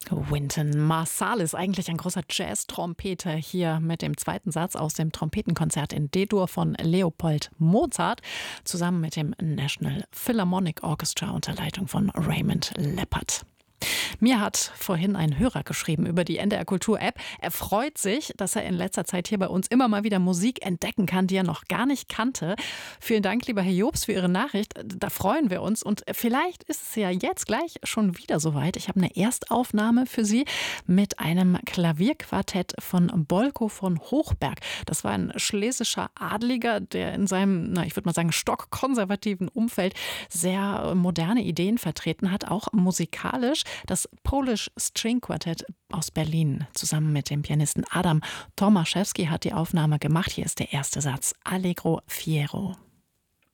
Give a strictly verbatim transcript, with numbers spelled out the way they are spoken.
Wynton Marsalis, eigentlich ein großer Jazz-Trompeter, hier mit dem zweiten Satz aus dem Trompetenkonzert in D-Dur von Leopold Mozart, zusammen mit dem National Philharmonic Orchestra unter Leitung von Raymond Leppard. Mir hat vorhin ein Hörer geschrieben über die N D R Kultur App. Er freut sich, dass er in letzter Zeit hier bei uns immer mal wieder Musik entdecken kann, die er noch gar nicht kannte. Vielen Dank, lieber Herr Jobs, für Ihre Nachricht. Da freuen wir uns. Und vielleicht ist es ja jetzt gleich schon wieder soweit. Ich habe eine Erstaufnahme für Sie mit einem Klavierquartett von Bolko von Hochberg. Das war ein schlesischer Adliger, der in seinem, na, ich würde mal sagen, stockkonservativen Umfeld sehr moderne Ideen vertreten hat, auch musikalisch. Das Polish String Quartet aus Berlin zusammen mit dem Pianisten Adam Tomaszewski hat die Aufnahme gemacht. Hier ist der erste Satz, Allegro Fiero.